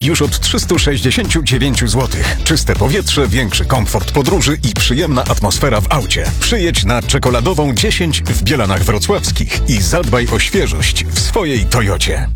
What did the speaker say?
już od 369 zł. Czyste powietrze, większy komfort podróży i przyjemna atmosfera w aucie. Przyjedź na Czekoladową 10 w Bielanach Wrocławskich i zadbaj o świeżość w swojej Toyocie.